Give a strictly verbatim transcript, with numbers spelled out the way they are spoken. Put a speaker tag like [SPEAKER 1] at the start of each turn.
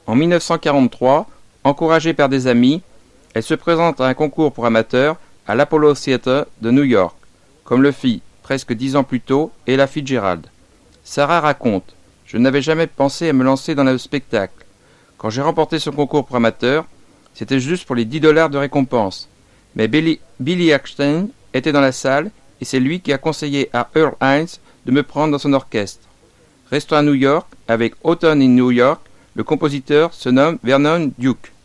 [SPEAKER 1] En mille neuf cent quarante-trois, encouragée par des amis, elle se présente à un concours pour amateurs à l'Apollo Theatre de New York, comme le fit, presque dix ans plus tôt, Ella Fitzgerald. Sarah raconte « Je n'avais jamais pensé à me lancer dans le spectacle. Quand j'ai remporté ce concours pour amateurs, c'était juste pour les dix dollars de récompense. Mais Billy, Billy Eckstine était dans la salle et c'est lui qui a conseillé à Earl Hines de me prendre dans son orchestre. Restons à New York, avec Autumn in New York, le compositeur se nomme Vernon Duke.